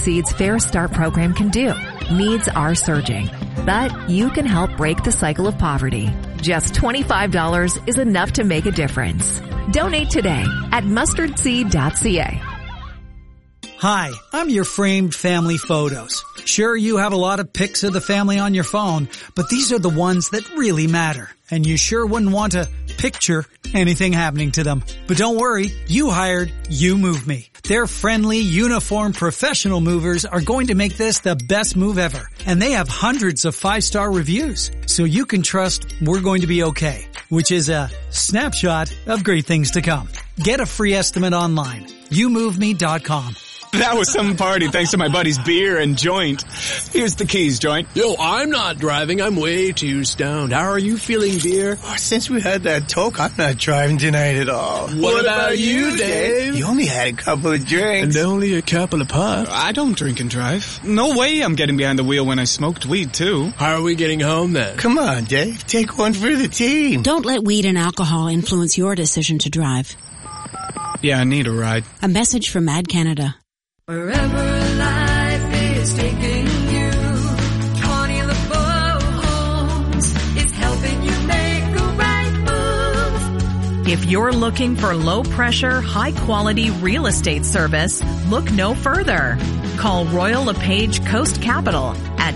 Seed's Fair Start program can do. Needs are surging, but you can help break the cycle of poverty. Just $25 is enough to make a difference. Donate today at mustardseed.ca. Hi, I'm your framed family photos. Sure, you have a lot of pics of the family on your phone, but these are the ones that really matter. And you sure wouldn't want to picture anything happening to them. But don't worry, you hired YouMoveMe. Their friendly, uniformed, professional movers are going to make this the best move ever. And they have hundreds of 5-star reviews, so you can trust we're going to be okay, which is a snapshot of great things to come. Get a free estimate online. YouMoveMe.com. That was some party thanks to my buddy's beer and joint. Here's the keys, joint. Yo, I'm not driving. I'm way too stoned. How are you feeling, dear? Oh, since we had that talk, I'm not driving tonight at all. What about you, Dave? You only had a couple of drinks. And only a couple of puffs. I don't drink and drive. No way I'm getting behind the wheel when I smoked weed, too. How are we getting home, then? Come on, Dave. Take one for the team. Don't let weed and alcohol influence your decision to drive. Yeah, I need a ride. A message from Mad Canada. Wherever life is taking you, Connie LeBeau Homes is helping you make the right move. If you're looking for low-pressure, high-quality real estate service, look no further. Call Royal LePage Coast Capital at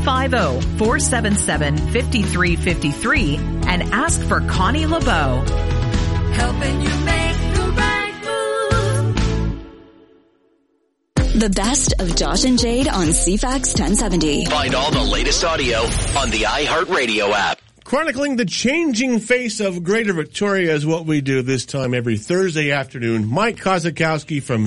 250-477-5353 and ask for Connie LeBeau. Helping you make the right move. The best of Josh and Jade on CFAX 1070. Find all the latest audio on the iHeartRadio app. Chronicling the changing face of Greater Victoria is what we do this time every Thursday afternoon. Mike Kozakowski from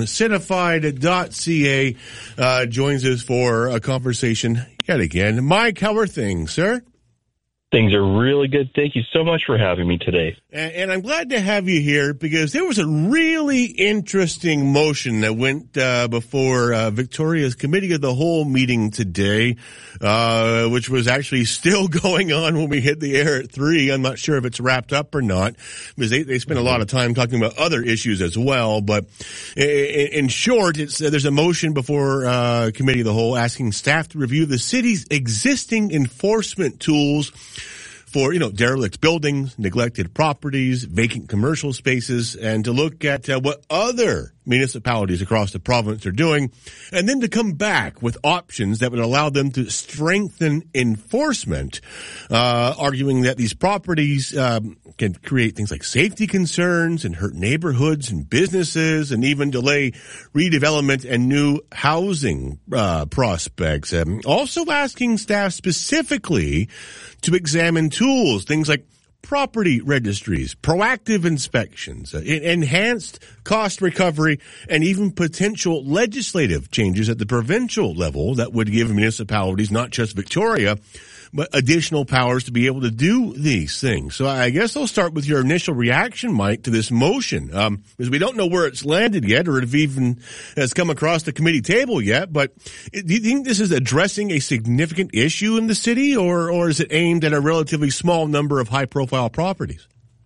Citified.ca joins us for a conversation yet again. Mike, how are things, sir? Things are really good. Thank you so much for having me today. And I'm glad to have you here because there was a really interesting motion that went before Victoria's Committee of the Whole meeting today, which was actually still going on when we hit the air at 3. I'm not sure if it's wrapped up or not because they spent a lot of time talking about other issues as well. But in short, there's a motion before Committee of the Whole asking staff to review the city's existing enforcement tools for, derelict buildings, neglected properties, vacant commercial spaces, and to look at what other municipalities across the province are doing, and then to come back with options that would allow them to strengthen enforcement, arguing that these properties can create things like safety concerns and hurt neighborhoods and businesses and even delay redevelopment and new housing prospects. Also asking staff specifically to examine tools, things like property registries, proactive inspections, enhanced cost recovery, and even potential legislative changes at the provincial level that would give municipalities, not just Victoria, but additional powers to be able to do these things. So I guess I'll start with your initial reaction, Mike, to this motion, because we don't know where it's landed yet or if it even has come across the committee table yet. But do you think this is addressing a significant issue in the city, or is it aimed at a relatively small number of high-profile properties?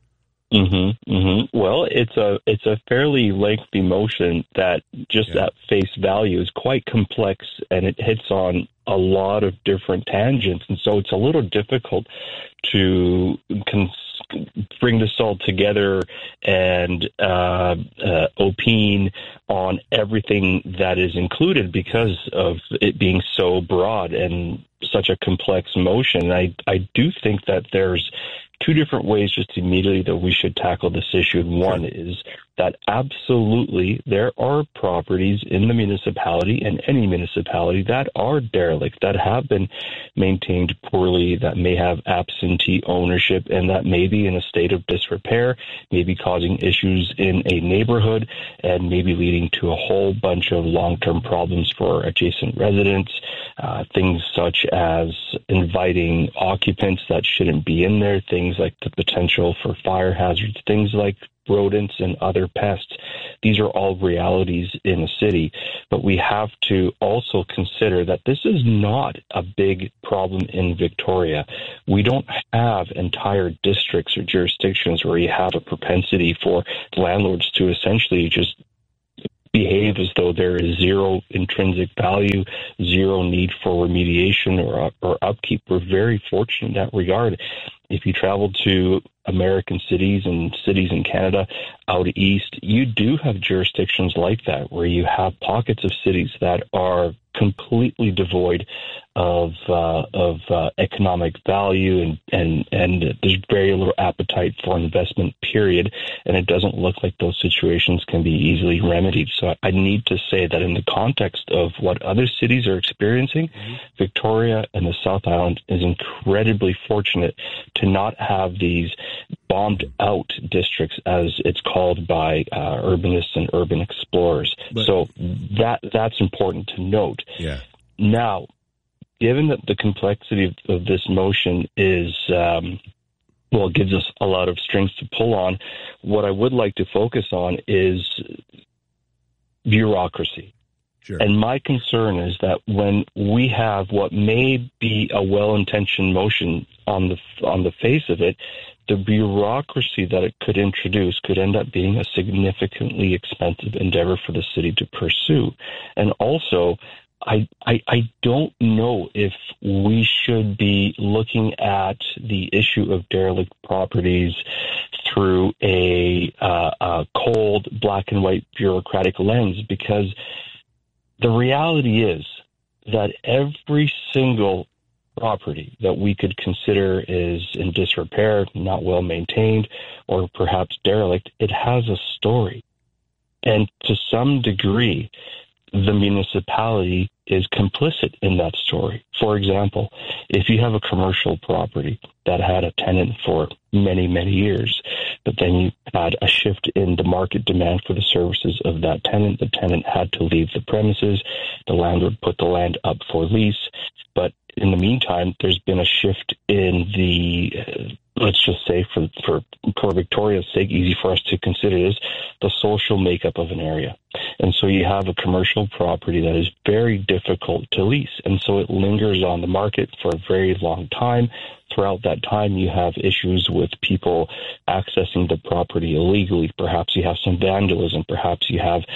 Well, it's a fairly lengthy motion that just at face value is quite complex, and it hits on a lot of different tangents, and so it's a little difficult to bring this all together and opine on everything that is included because of it being so broad and such a complex motion. I do think that there's two different ways just immediately that we should tackle this issue. One is that absolutely there are properties in the municipality and any municipality that are derelict, that have been maintained poorly, that may have absentee ownership, and that may be in a state of disrepair, maybe causing issues in a neighborhood, and maybe leading to a whole bunch of long-term problems for adjacent residents, things such as inviting occupants that shouldn't be in there, things like the potential for fire hazards, things like rodents and other pests. These are all realities in a city, but we have to also consider that this is not a big problem in Victoria. We don't have entire districts or jurisdictions where you have a propensity for landlords to essentially just behave as though there is zero intrinsic value, zero need for remediation or upkeep. We're very fortunate in that regard. If you travel to American cities and cities in Canada out east, you do have jurisdictions like that where you have pockets of cities that are completely devoid of economic value and there's very little appetite for investment, period. And it doesn't look like those situations can be easily remedied. So I need to say that in the context of what other cities are experiencing, Victoria and the South Island is incredibly fortunate to not have these bombed out districts, as it's called by urbanists and urban explorers. So that's important to note. Yeah. Now, given that the complexity of this motion is, gives us a lot of strings to pull on, what I would like to focus on is bureaucracy. Sure. And my concern is that when we have what may be a well-intentioned motion on the face of it, the bureaucracy that it could introduce could end up being a significantly expensive endeavor for the city to pursue. And also, I don't know if we should be looking at the issue of derelict properties through a cold, black and white bureaucratic lens, because the reality is that every single property that we could consider is in disrepair, not well maintained, or perhaps derelict, it has a story. And to some degree, the municipality is complicit in that story. For example, if you have a commercial property that had a tenant for many, many years, but then you had a shift in the market demand for the services of that tenant, the tenant had to leave the premises, the landlord put the land up for lease, but in the meantime, there's been a shift in the, let's just say for Victoria's sake, easy for us to consider is the social makeup of an area. And so you have a commercial property that is very difficult to lease. And so it lingers on the market for a very long time. Throughout that time, you have issues with people accessing the property illegally. Perhaps you have some vandalism. Perhaps you have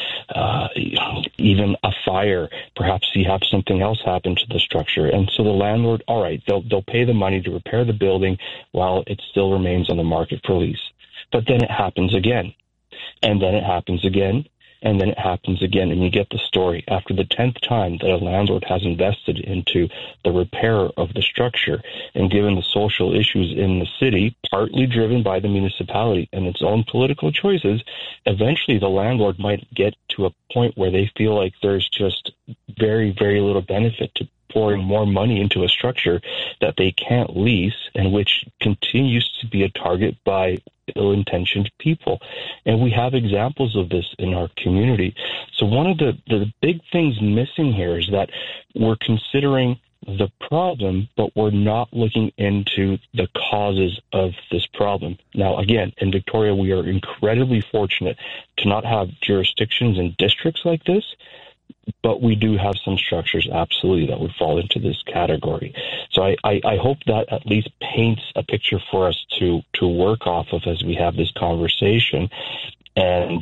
even a fire. Perhaps you have something else happen to the structure. And so the landlord, all right, they'll pay the money to repair the building while it still remains on the market for lease. But then it happens again. And then it happens again. And then it happens again, and you get the story. After the 10th time that a landlord has invested into the repair of the structure, and given the social issues in the city, partly driven by the municipality and its own political choices, eventually the landlord might get to a point where they feel like there's just very, very little benefit to pouring more money into a structure that they can't lease and which continues to be a target by ill-intentioned people. And we have examples of this in our community. So one of the big things missing here is that we're considering the problem, but we're not looking into the causes of this problem. Now, again, in Victoria, we are incredibly fortunate to not have jurisdictions and districts like this, but we do have some structures, absolutely, that would fall into this category. So I hope that at least paints a picture for us to work off of as we have this conversation. And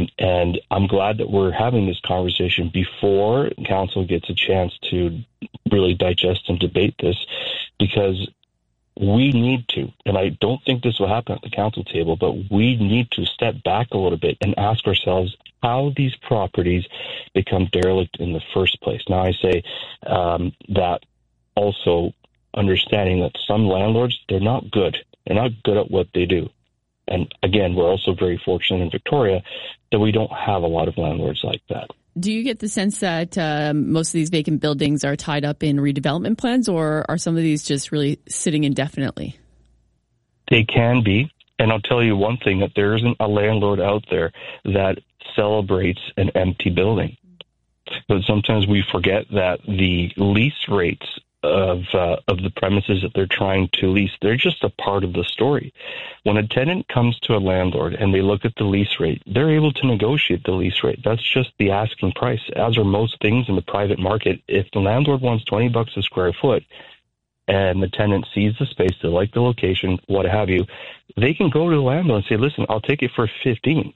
I'm glad that we're having this conversation before council gets a chance to really digest and debate this, because we need to, and I don't think this will happen at the council table, but we need to step back a little bit and ask ourselves how these properties become derelict in the first place. Now, I say that also understanding that some landlords, they're not good. They're not good at what they do. And again, we're also very fortunate in Victoria that we don't have a lot of landlords like that. Do you get the sense that most of these vacant buildings are tied up in redevelopment plans, or are some of these just really sitting indefinitely? They can be. And I'll tell you one thing, that there isn't a landlord out there that celebrates an empty building. But sometimes we forget that the lease rates of the premises that they're trying to lease, they're just a part of the story. When a tenant comes to a landlord and they look at the lease rate, they're able to negotiate the lease rate. That's just the asking price. As are most things in the private market, if the landlord wants $20 a square foot and the tenant sees the space, they like the location, what have you, they can go to the landlord and say, listen, I'll take it for $15.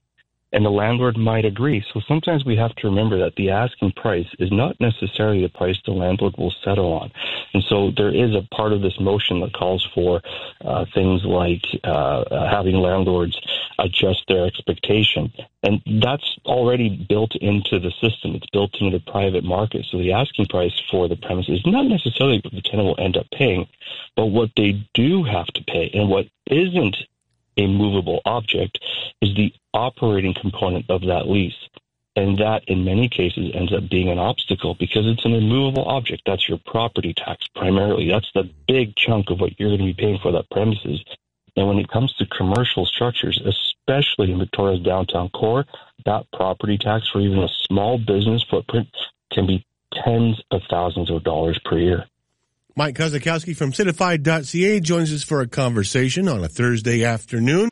and the landlord might agree. So sometimes we have to remember that the asking price is not necessarily the price the landlord will settle on. And so there is a part of this motion that calls for things like having landlords adjust their expectation. And that's already built into the system. It's built into the private market. So the asking price for the premise is not necessarily what the tenant will end up paying, but what they do have to pay. And what isn't a movable object is the operating component of that lease. And that, in many cases, ends up being an obstacle because it's an immovable object. That's your property tax primarily. That's the big chunk of what you're going to be paying for that premises. And when it comes to commercial structures, especially in Victoria's downtown core, that property tax for even a small business footprint can be tens of thousands of dollars per year. Mike Kozakowski from Citified.ca joins us for a conversation on a Thursday afternoon.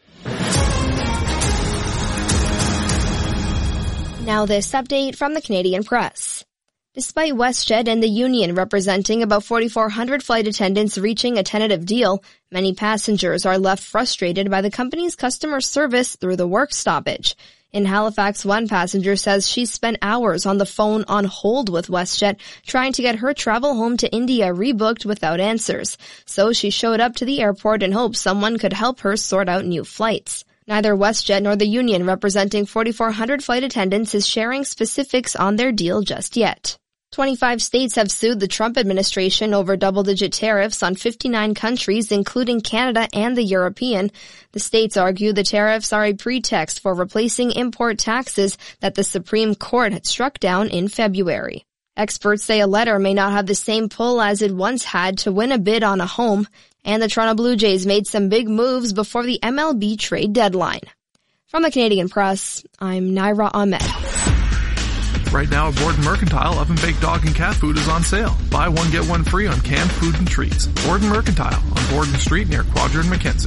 Now this update from the Canadian Press. Despite WestJet and the union representing about 4,400 flight attendants reaching a tentative deal, many passengers are left frustrated by the company's customer service through the work stoppage. In Halifax, one passenger says she spent hours on the phone on hold with WestJet trying to get her travel home to India rebooked without answers. So she showed up to the airport in hopes someone could help her sort out new flights. Neither WestJet nor the union representing 4,400 flight attendants is sharing specifics on their deal just yet. 25 states have sued the Trump administration over double-digit tariffs on 59 countries, including Canada and the European. The states argue the tariffs are a pretext for replacing import taxes that the Supreme Court had struck down in February. Experts say a letter may not have the same pull as it once had to win a bid on a home, and the Toronto Blue Jays made some big moves before the MLB trade deadline. From the Canadian Press, I'm Naira Ahmed. Right now at Borden Mercantile, oven-baked dog and cat food is on sale. Buy one, get one free on canned food and treats. Borden Mercantile on Borden Street near Quadra and Mackenzie.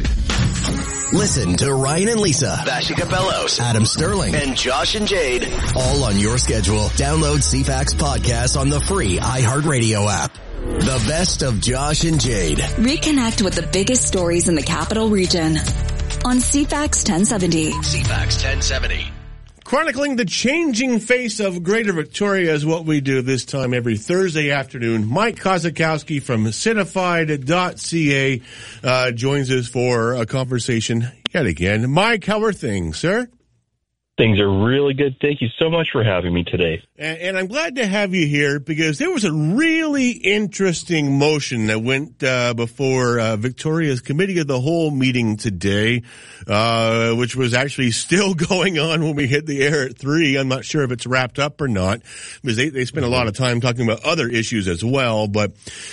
Listen to Ryan and Lisa, Basha Cabellos, Adam Sterling, and Josh and Jade, all on your schedule. Download CFAX podcast on the free iHeartRadio app. The best of Josh and Jade. Reconnect with the biggest stories in the capital region on CFAX 1070. CFAX 1070. Chronicling the changing face of Greater Victoria is what we do this time every Thursday afternoon. Mike Kozakowski from Citified.ca joins us for a conversation yet again. Mike, how are things, sir? Things are really good. Thank you so much for having me today. And I'm glad to have you here because there was a really interesting motion that went before Victoria's Committee of the Whole meeting today, which was actually still going on when we hit the air at 3. I'm not sure if it's wrapped up or not because they spent a lot of time talking about other issues as well. But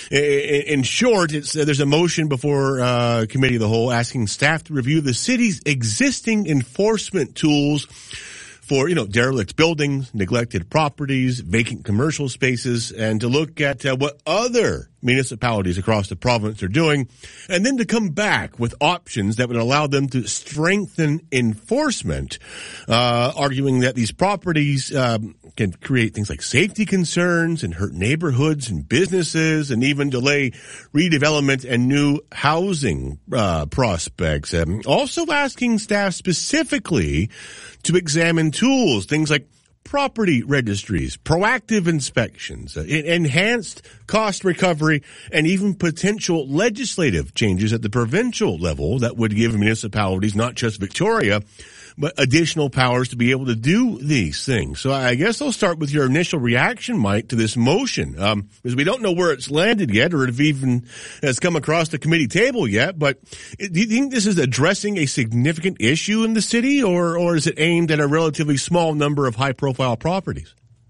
in short, there's a motion before Committee of the Whole asking staff to review the city's existing enforcement tools for, derelict buildings, neglected properties, vacant commercial spaces, and to look at what other municipalities across the province are doing, and then to come back with options that would allow them to strengthen enforcement, arguing that these properties can create things like safety concerns and hurt neighborhoods and businesses and even delay redevelopment and new housing prospects. Also asking staff specifically to examine tools, things like property registries, proactive inspections, enhanced cost recovery, and even potential legislative changes at the provincial level that would give municipalities, not just Victoria, but additional powers to be able to do these things. So I guess I'll start with your initial reaction, Mike, to this motion, because we don't know where it's landed yet or if even has come across the committee table yet. But do you think this is addressing a significant issue in the city, or is it aimed at a relatively small number of high-profile properties?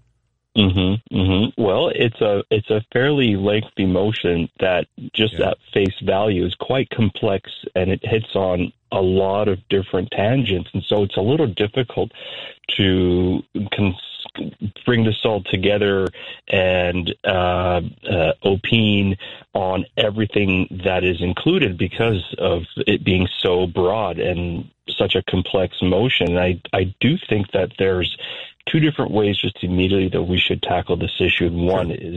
Well, it's a fairly lengthy motion that just at face value is quite complex, and it hits on a lot of different tangents, and so it's a little difficult to bring this all together and opine on everything that is included because of it being so broad and such a complex motion. I do think that there's two different ways just immediately that we should tackle this issue. One is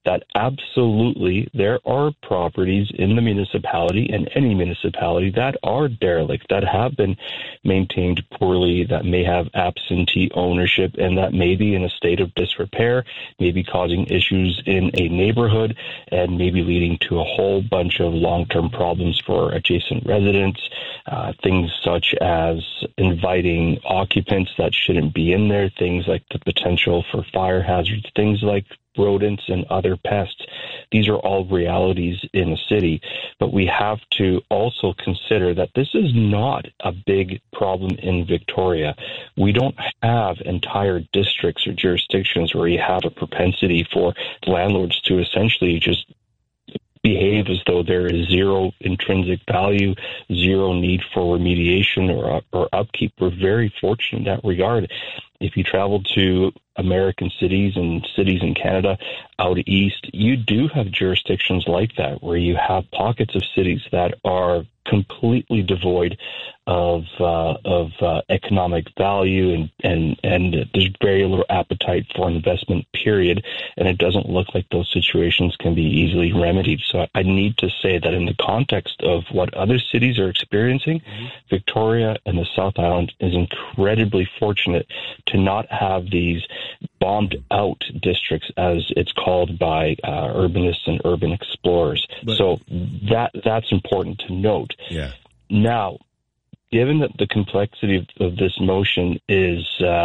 that absolutely there are properties in the municipality and any municipality that are derelict, that have been maintained poorly, that may have absentee ownership, and that may be in a state of disrepair, maybe causing issues in a neighborhood, and maybe leading to a whole bunch of long-term problems for adjacent residents, things such as inviting occupants that shouldn't be in there, things like the potential for fire hazards, things like rodents and other pests. These are all realities in a city, but we have to also consider that this is not a big problem in Victoria. We don't have entire districts or jurisdictions where you have a propensity for landlords to essentially just behave as though there is zero intrinsic value, zero need for remediation or upkeep. We're very fortunate in that regard. If you travel to American cities and cities in Canada out east, you do have jurisdictions like that where you have pockets of cities that are completely devoid of economic value and there's very little appetite for investment, period. And it doesn't look like those situations can be easily remedied. So I need to say that in the context of what other cities are experiencing, Victoria and the South Island is incredibly fortunate to not have these bombed out districts, as it's called by urbanists and urban explorers. So that's important to note. Yeah. Now, given that the complexity of this motion is,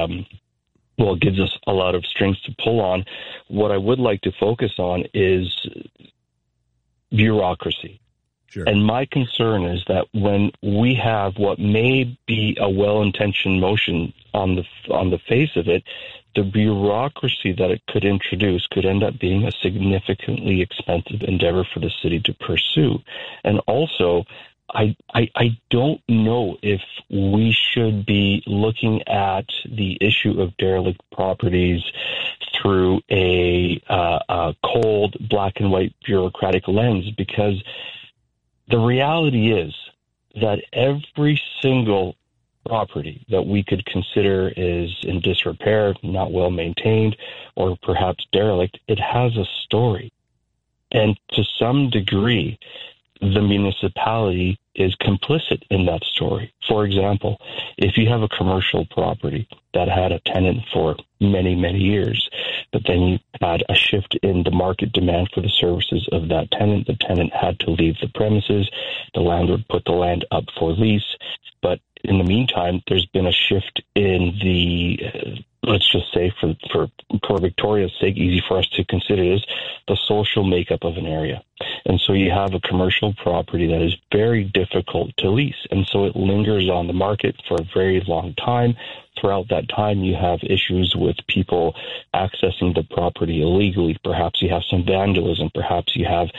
gives us a lot of strings to pull on, what I would like to focus on is bureaucracy. Sure. And my concern is that when we have what may be a well-intentioned motion on the face of it, the bureaucracy that it could introduce could end up being a significantly expensive endeavor for the city to pursue. And also, I don't know if we should be looking at the issue of derelict properties through a cold, black and white bureaucratic lens, because the reality is that every single property that we could consider is in disrepair, not well maintained, or perhaps derelict, it has a story. And to some degree, the municipality is complicit in that story. For example, if you have a commercial property that had a tenant for many, many years, but then you had a shift in the market demand for the services of that tenant, the tenant had to leave the premises, the landlord put the land up for lease, but in the meantime, there's been a shift in the, let's just say for Victoria's sake, easy for us to consider this, the social makeup of an area. And so you have a commercial property that is very difficult to lease. And so it lingers on the market for a very long time. Throughout that time, you have issues with people accessing the property illegally. Perhaps you have some vandalism. Perhaps you have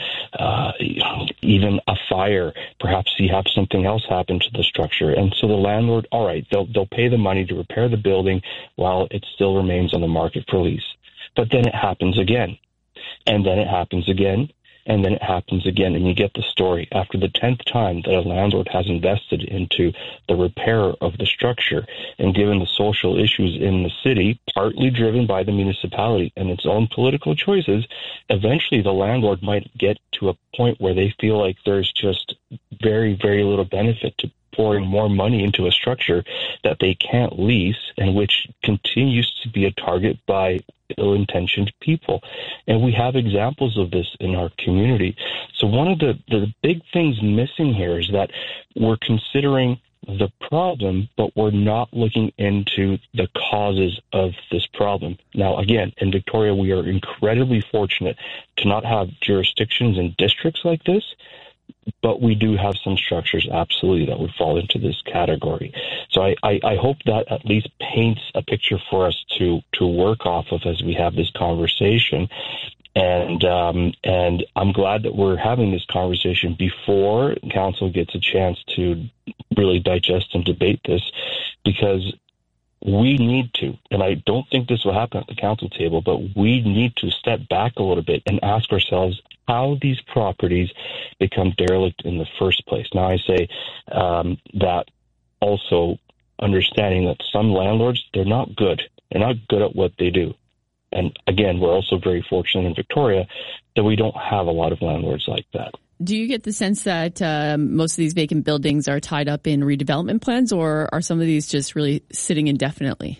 even a fire. Perhaps you have something else happen to the structure. And so the landlord, all right, they'll pay the money to repair the building while it still remains on the market for lease. But then it happens again. And then it happens again. And then it happens again, and you get the story. After the 10th time that a landlord has invested into the repair of the structure, and given the social issues in the city, partly driven by the municipality and its own political choices, eventually the landlord might get to a point where they feel like there's just very, very little benefit to pouring more money into a structure that they can't lease and which continues to be a target by ill-intentioned people. And we have examples of this in our community. So one of the big things missing here is that we're considering the problem, but we're not looking into the causes of this problem. Now, again, in Victoria, we are incredibly fortunate to not have jurisdictions and districts like this, but we do have some structures, absolutely, that would fall into this category. So I hope that at least paints a picture for us to work off of as we have this conversation. And I'm glad that we're having this conversation before council gets a chance to really digest and debate this, because we need to, and I don't think this will happen at the council table, but we need to step back a little bit and ask ourselves how these properties become derelict in the first place. Now, I say that also understanding that some landlords, they're not good. They're not good at what they do. And again, we're also very fortunate in Victoria that we don't have a lot of landlords like that. Do you get the sense that most of these vacant buildings are tied up in redevelopment plans, or are some of these just really sitting indefinitely?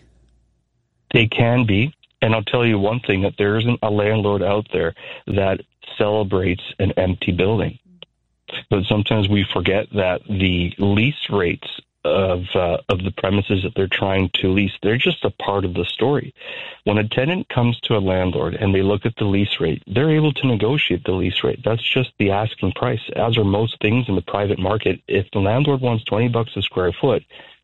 They can be. And I'll tell you one thing, that there isn't a landlord out there that celebrates an empty building. But sometimes we forget that the lease rates of the premises that they're trying to lease, they're just a part of the story. When a tenant comes to a landlord and they look at the lease rate, they're able to negotiate the lease rate. That's just the asking price. As are most things in the private market, if the landlord wants $20 a square foot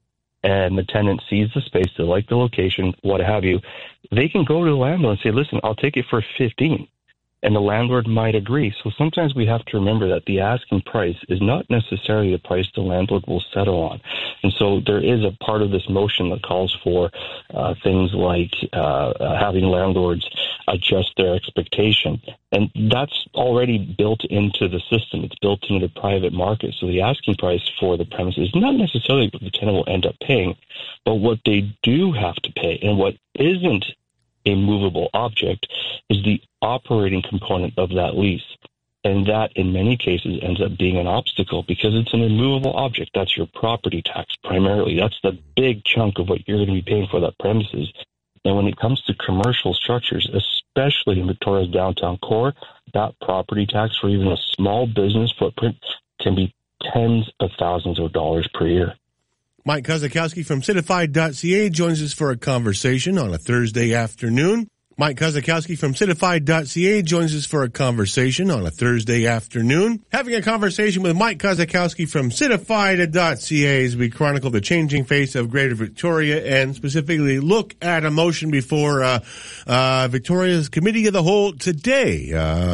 and the tenant sees the space, they like the location, what have you, they can go to the landlord and say, listen, I'll take it for $15. And the landlord might agree. So sometimes we have to remember that the asking price is not necessarily the price the landlord will settle on. And so there is a part of this motion that calls for things like having landlords adjust their expectation. And that's already built into the system. It's built into the private market. So the asking price for the premise is not necessarily what the tenant will end up paying, but what they do have to pay. And what isn't a movable object is the operating component of that lease. And that, in many cases, ends up being an obstacle because it's an immovable object. That's your property tax primarily. That's the big chunk of what you're going to be paying for that premises. And when it comes to commercial structures, especially in Victoria's downtown core, that property tax for even a small business footprint can be tens of thousands of dollars per year. Mike Kuzakowski from Citified.ca joins us for a conversation on a Thursday afternoon. Mike Kuzakowski from Citified.ca joins us for a conversation on a Thursday afternoon. Having a conversation with Mike Kuzakowski from Citified.ca as we chronicle the changing face of Greater Victoria and specifically look at a motion before Victoria's Committee of the Whole today,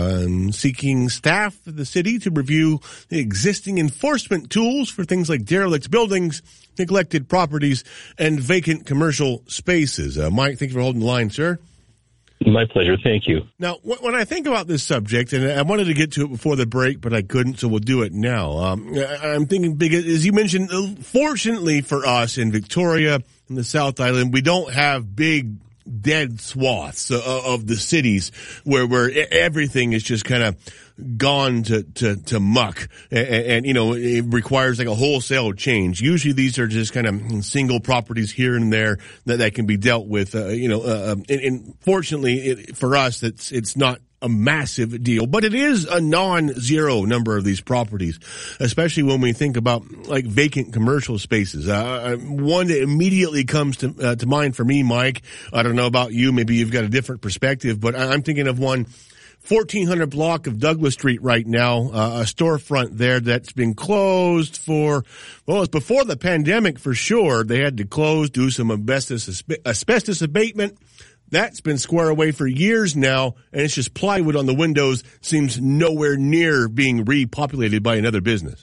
seeking staff of the city to review the existing enforcement tools for things like derelict buildings, neglected properties, and vacant commercial spaces. Mike, thank you for holding the line, sir. My pleasure. Thank you. Now, when I think about this subject, and I wanted to get to it before the break, but I couldn't, so we'll do it now. I'm thinking, as you mentioned, fortunately for us in Victoria, in the South Island, we don't have big dead swaths of the cities where everything is just kind of gone to muck, and you know, it requires like a wholesale change. Usually these are just kind of single properties here and there that can be dealt with, and fortunately for us, it's not a massive deal, but it is a non-zero number of these properties, especially when we think about like vacant commercial spaces. One that immediately comes to mind for me, Mike, I don't know about you, maybe you've got a different perspective, but I'm thinking of one 1400 block of Douglas Street right now, a storefront there that's been closed for, well, it's before the pandemic for sure. They had to close, do some asbestos abatement. That's been square away for years now, and it's just plywood on the windows. Seems nowhere near being repopulated by another business.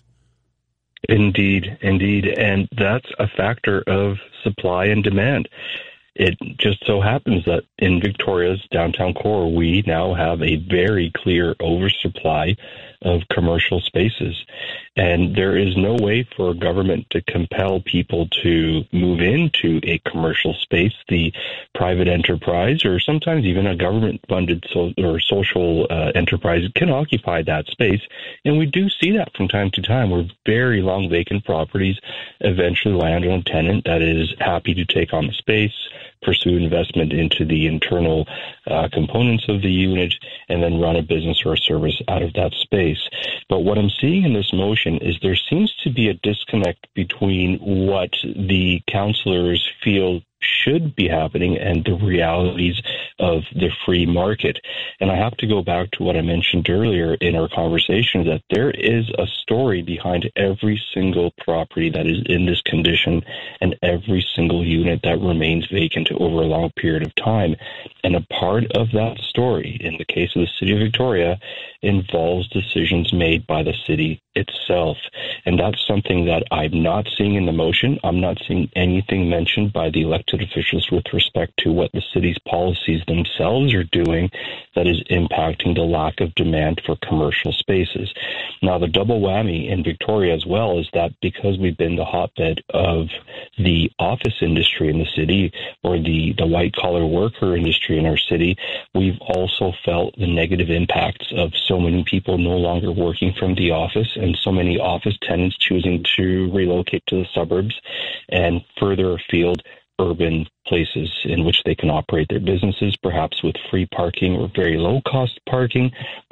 Indeed. And that's a factor of supply and demand. It just so happens that in Victoria's downtown core, we now have a very clear oversupply of commercial spaces. And there is no way for a government to compel people to move into a commercial space. The private enterprise, or sometimes even a government-funded social enterprise, can occupy that space. And we do see that from time to time, where very long vacant properties eventually land on a tenant that is happy to take on the space, pursue investment into the internal components of the unit, and then run a business or a service out of that space. But what I'm seeing in this motion is there seems to be a disconnect between what the councillors feel should be happening and the realities of the free market. And I have to go back to what I mentioned earlier in our conversation, that there is a story behind every single property that is in this condition and every single unit that remains vacant over a long period of time. And a part of that story, in the case of the City of Victoria, involves decisions made by the city itself. And that's something that I'm not seeing in the motion. I'm not seeing anything mentioned by the elected officials with respect to what the city's policies themselves are doing that is impacting the lack of demand for commercial spaces. Now, the double whammy in Victoria as well is that because we've been the hotbed of the office industry in the city, or the white-collar worker industry in our city, we've also felt the negative impacts of so many people no longer working from the office and so many office tenants choosing to relocate to the suburbs and further afield urban places in which they can operate their businesses, perhaps with free parking or very low-cost parking,